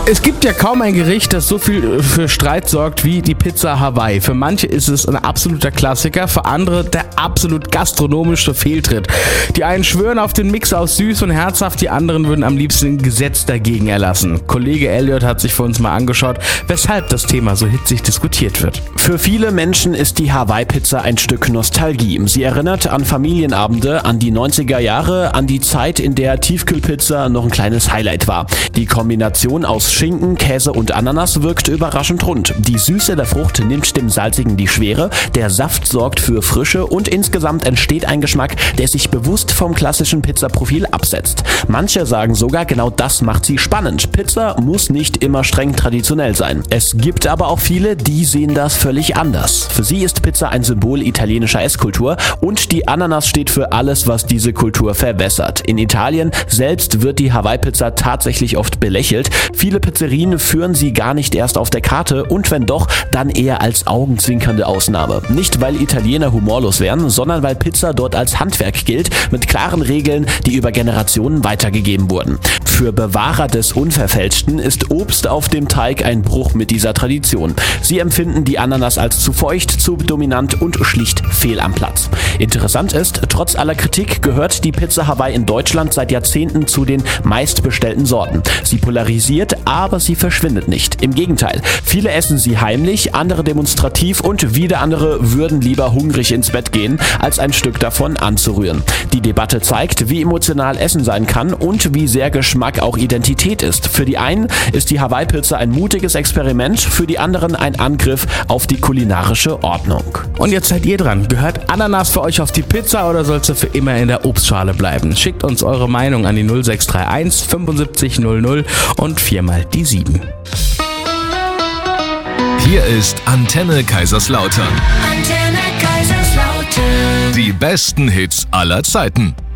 Es gibt ja kaum ein Gericht, das so viel für Streit sorgt wie die Pizza Hawaii. Für manche ist es ein absoluter Klassiker, für andere der absolut gastronomische Fehltritt. Die einen schwören auf den Mix aus süß und herzhaft, die anderen würden am liebsten ein Gesetz dagegen erlassen. Kollege Elliot hat sich für uns mal angeschaut, weshalb das Thema so hitzig diskutiert wird. Für viele Menschen ist die Hawaii-Pizza ein Stück Nostalgie. Sie erinnert an Familienabende, an die 90er Jahre, an die Zeit, in der Tiefkühlpizza noch ein kleines Highlight war. Die Kombination aus Schinken, Käse und Ananas wirkt überraschend rund. Die Süße der Frucht nimmt dem Salzigen die Schwere, der Saft sorgt für Frische und insgesamt entsteht ein Geschmack, der sich bewusst vom klassischen Pizzaprofil absetzt. Manche sagen sogar, genau das macht sie spannend. Pizza muss nicht immer streng traditionell sein. Es gibt aber auch viele, die sehen das völlig anders. Für sie ist Pizza ein Symbol italienischer Esskultur und die Ananas steht für alles, was diese Kultur verwässert. In Italien selbst wird die Hawaii-Pizza tatsächlich oft belächelt. Viele Pizzerien führen sie gar nicht erst auf der Karte und wenn doch, dann eher als augenzwinkernde Ausnahme. Nicht, weil Italiener humorlos wären, sondern weil Pizza dort als Handwerk gilt, mit klaren Regeln, die über Generationen weitergegeben wurden. Für Bewahrer des Unverfälschten ist Obst auf dem Teig ein Bruch mit dieser Tradition. Sie empfinden die Ananas als zu feucht, zu dominant und schlicht fehl am Platz. Interessant ist, trotz aller Kritik gehört die Pizza Hawaii in Deutschland seit Jahrzehnten zu den meistbestellten Sorten. Sie polarisiert, aber sie verschwindet nicht. Im Gegenteil, viele essen sie heimlich, andere demonstrativ und wieder andere würden lieber hungrig ins Bett gehen, als ein Stück davon anzurühren. Die Debatte zeigt, wie emotional Essen sein kann und wie sehr Geschmack auch Identität ist. Für die einen ist die Hawaii-Pizza ein mutiges Experiment, für die anderen ein Angriff auf die kulinarische Ordnung. Und jetzt seid ihr dran. Gehört Ananas für euch auf die Pizza oder soll sie für immer in der Obstschale bleiben? Schickt uns eure Meinung an die 0631 75 00 und 4 mal die 7. Hier ist Antenne Kaiserslautern. Antenne Kaiserslautern. Die besten Hits aller Zeiten.